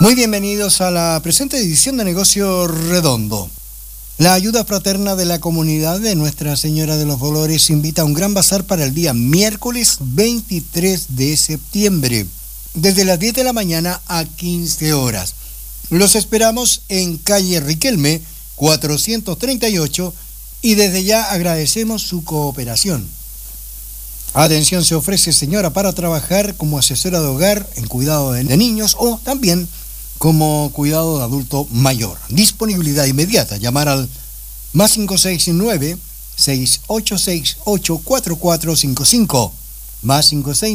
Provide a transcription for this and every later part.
Muy bienvenidos a la presente edición de Negocio Redondo. La ayuda fraterna de la comunidad de Nuestra Señora de los Dolores invita a un gran bazar para el día miércoles 23 de septiembre, desde las 10 de la mañana a 15 horas. Los esperamos en calle Riquelme, 438, y desde ya agradecemos su cooperación. Atención, se ofrece señora para trabajar como asesora de hogar en cuidado de niños o también como cuidado de adulto mayor. Disponibilidad inmediata. Llamar al más 569-6868-4455. Más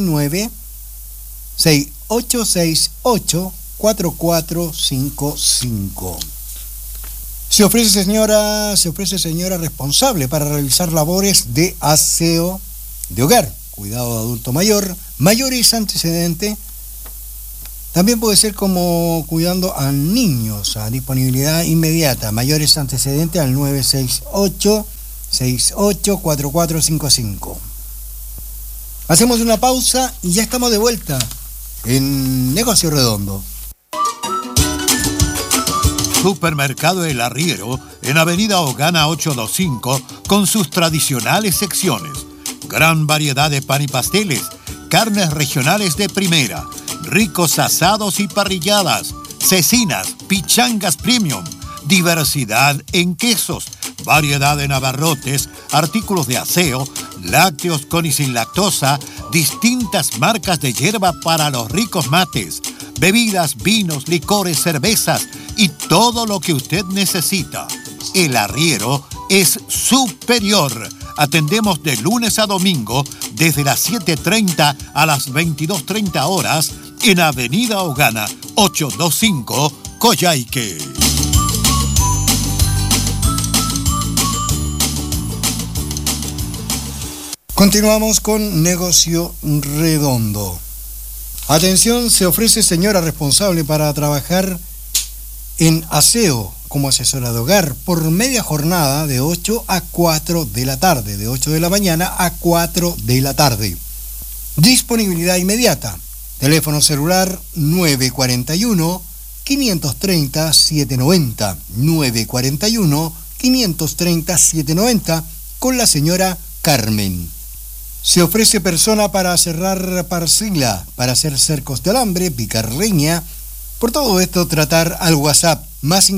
569-6868-4455. Se ofrece señora responsable para realizar labores de aseo de hogar, cuidado de adulto mayor, mayores antecedentes. También puede ser como cuidando a niños, a disponibilidad inmediata, mayores antecedentes al 968-684455. Hacemos una pausa y ya estamos de vuelta en Negocio Redondo. Supermercado El Arriero, en Avenida Ogana 825, con sus tradicionales secciones. Gran variedad de pan y pasteles, carnes regionales de primera, ricos asados y parrilladas, cecinas, pichangas premium, diversidad en quesos, variedad en abarrotes, artículos de aseo, lácteos con y sin lactosa, distintas marcas de hierba para los ricos mates, bebidas, vinos, licores, cervezas y todo lo que usted necesita. El Arriero es superior. Atendemos de lunes a domingo desde las 7:30 a las 22:30 horas en Avenida Ogana 825, Coyhaique. Continuamos con Negocio Redondo. Atención, se ofrece señora responsable para trabajar en aseo como asesora de hogar por media jornada de 8 a 4 de la tarde, de 8 de la mañana a 4 de la tarde. Disponibilidad inmediata. Teléfono celular 941-530-790, 941-530-790 con la señora Carmen. Se ofrece persona para cerrar parcela, para hacer cercos de alambre, picar leña. Por todo esto, tratar al WhatsApp más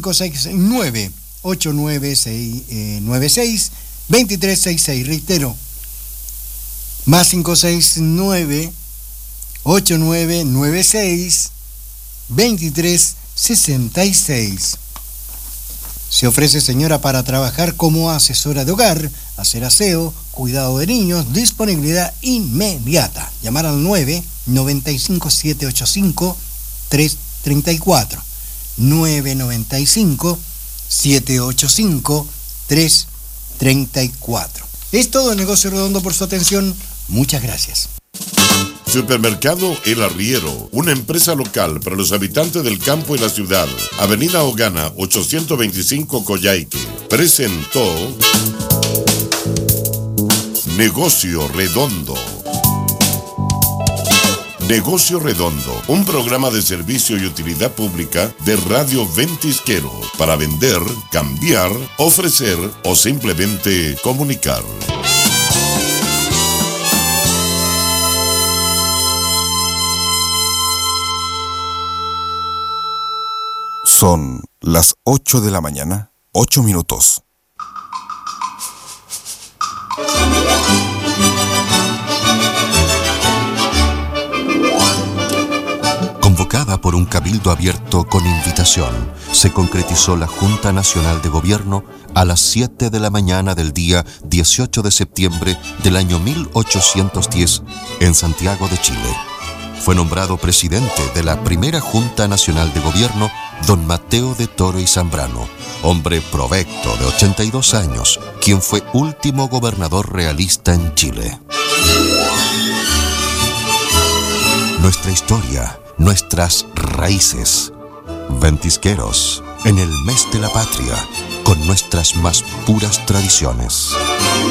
569-896-2366. Reitero, más 569-8996-2366. Se ofrece señora para trabajar como asesora de hogar, hacer aseo, cuidado de niños, disponibilidad inmediata. Llamar al 995-785-334. 995-785-334. Es todo, Negocio Redondo, por su atención. Muchas gracias. Supermercado El Arriero, una empresa local para los habitantes del campo y la ciudad. Avenida Ogana 825, Coyhaique. Presentó Negocio Redondo. Negocio Redondo, un programa de servicio y utilidad pública de Radio Ventisquero para vender, cambiar, ofrecer o simplemente comunicar. Son las 8 de la mañana, 8 minutos. Convocada por un cabildo abierto con invitación, se concretizó la Junta Nacional de Gobierno a las 7 de la mañana del día 18 de septiembre del año 1810 en Santiago de Chile. Fue nombrado presidente de la primera Junta Nacional de Gobierno don Mateo de Toro y Zambrano, hombre provecto de 82 años, quien fue último gobernador realista en Chile. Nuestra historia, nuestras raíces. Ventisqueros, en el mes de la patria, con nuestras más puras tradiciones.